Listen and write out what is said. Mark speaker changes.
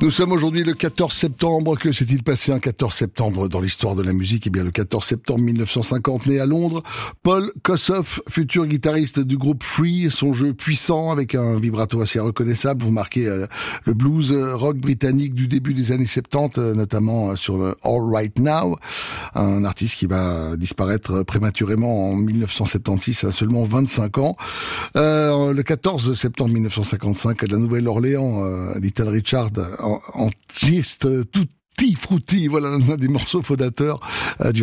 Speaker 1: Nous sommes aujourd'hui le 14 septembre. Que s'est-il passé un 14 septembre dans l'histoire de la musique? Eh bien, le 14 septembre 1950, né à Londres, Paul Kossoff, futur guitariste du groupe Free. Son jeu puissant avec un vibrato assez reconnaissable vous marquez le blues rock britannique du début des années 70, notamment sur le All Right Now, un artiste qui va disparaître prématurément en 1976 à seulement 25 ans. Le 14 septembre 1955, à la Nouvelle-Orléans, Little Richard enregistre Tutti Frutti, voilà l'un des morceaux fondateurs du